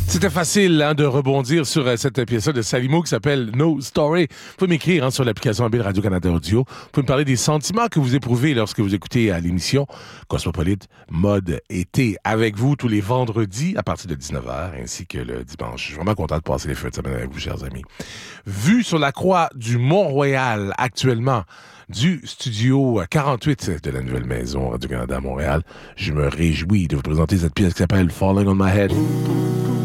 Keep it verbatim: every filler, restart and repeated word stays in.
C'était facile hein, de rebondir sur euh, cette pièce de Salimo qui s'appelle No Story. Vous pouvez m'écrire hein, sur l'application mobile Radio-Canada Audio. Vous pouvez me parler des sentiments que vous éprouvez lorsque vous écoutez à l'émission Cosmopolite Mode Été avec vous tous les vendredis à partir de dix-neuf heures ainsi que le dimanche. Je suis vraiment content de passer les fêtes de semaine avec vous, chers amis. Vue sur la croix du Mont-Royal actuellement, du studio quarante-huit de la nouvelle maison Radio-Canada à Montréal, je me réjouis de vous présenter cette pièce qui s'appelle Falling on My Head.